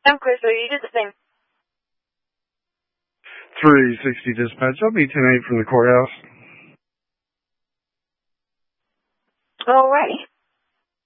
I'm Crystal. You did the thing. 360 dispatch. I'll be 10-8 from the courthouse. All right.